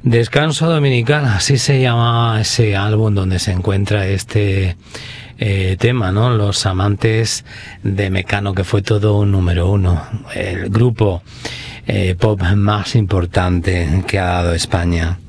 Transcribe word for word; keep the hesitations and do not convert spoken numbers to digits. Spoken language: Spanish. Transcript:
Descanso Dominical, así se llama ese álbum donde se encuentra este eh, tema, ¿no? Los Amantes de Mecano, que fue todo un número uno, el grupo eh, pop más importante que ha dado España.